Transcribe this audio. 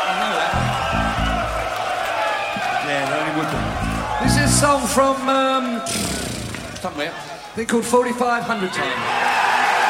know that. Yeah, they only would do. This is a song from somewhere. I think called 4500 Time.